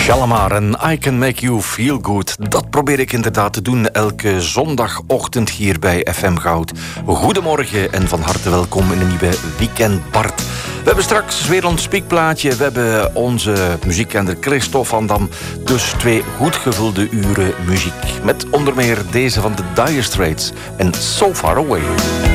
Shalamar en I Can Make You Feel Good. Dat probeer ik inderdaad te doen elke zondagochtend hier bij FM Goud. Goedemorgen en van harte welkom in een nieuwe Weekend Bart. We hebben straks weer ons spiekplaatje. We hebben onze muziekkender Christophe van Dam. Dus 2 goed gevulde uren muziek. Met onder meer deze van de Dire Straits en So Far Away.